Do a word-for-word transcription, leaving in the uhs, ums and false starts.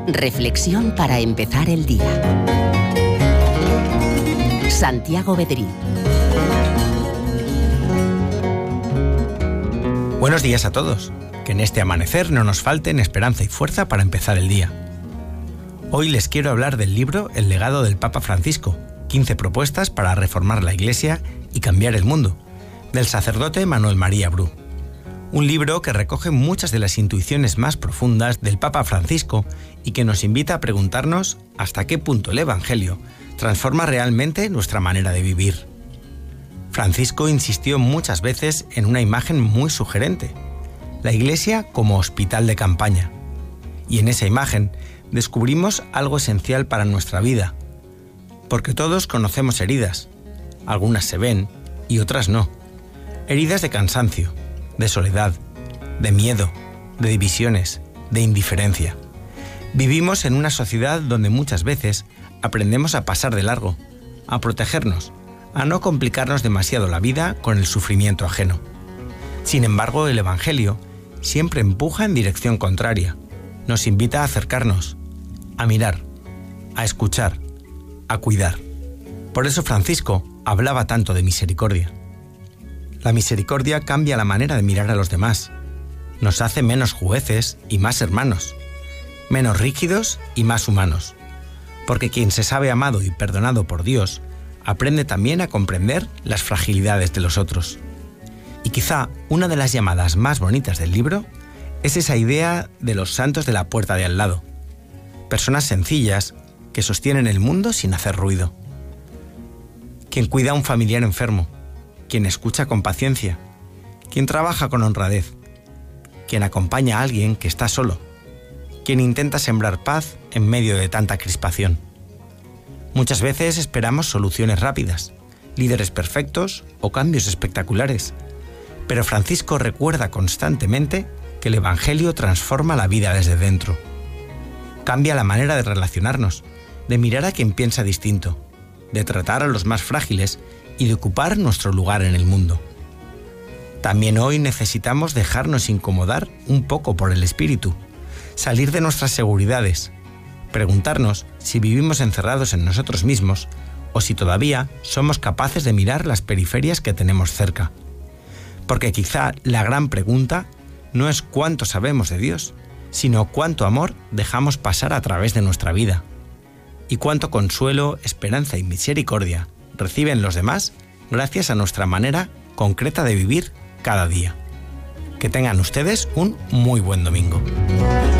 Reflexión para empezar el día. Santiago Bedrí. Buenos días a todos. Que en este amanecer no nos falten esperanza y fuerza para empezar el día. Hoy les quiero hablar del libro El legado del Papa Francisco, quince propuestas para reformar la Iglesia y cambiar el mundo, del sacerdote Manuel María Bru. Un libro que recoge muchas de las intuiciones más profundas del Papa Francisco y que nos invita a preguntarnos hasta qué punto el Evangelio transforma realmente nuestra manera de vivir. Francisco insistió muchas veces en una imagen muy sugerente: la Iglesia como hospital de campaña. Y en esa imagen descubrimos algo esencial para nuestra vida, porque todos conocemos heridas. Algunas se ven y otras no. Heridas de cansancio, de soledad, de miedo, de divisiones, de indiferencia. Vivimos en una sociedad donde muchas veces aprendemos a pasar de largo, a protegernos, a no complicarnos demasiado la vida con el sufrimiento ajeno. Sin embargo, el Evangelio siempre empuja en dirección contraria. Nos invita a acercarnos, a mirar, a escuchar, a cuidar. Por eso Francisco hablaba tanto de misericordia. La misericordia cambia la manera de mirar a los demás. Nos hace menos jueces y más hermanos, menos rígidos y más humanos. Porque quien se sabe amado y perdonado por Dios, aprende también a comprender las fragilidades de los otros. Y quizá una de las llamadas más bonitas del libro es esa idea de los santos de la puerta de al lado. Personas sencillas que sostienen el mundo sin hacer ruido. Quien cuida a un familiar enfermo, quien escucha con paciencia, quien trabaja con honradez, quien acompaña a alguien que está solo, quien intenta sembrar paz en medio de tanta crispación. Muchas veces esperamos soluciones rápidas, líderes perfectos o cambios espectaculares, pero Francisco recuerda constantemente que el Evangelio transforma la vida desde dentro. Cambia la manera de relacionarnos, de mirar a quien piensa distinto, de tratar a los más frágiles y de ocupar nuestro lugar en el mundo. También hoy necesitamos dejarnos incomodar un poco por el Espíritu, salir de nuestras seguridades, preguntarnos si vivimos encerrados en nosotros mismos o si todavía somos capaces de mirar las periferias que tenemos cerca. Porque quizá la gran pregunta no es cuánto sabemos de Dios, sino cuánto amor dejamos pasar a través de nuestra vida y cuánto consuelo, esperanza y misericordia reciben los demás gracias a nuestra manera concreta de vivir cada día. Que tengan ustedes un muy buen domingo.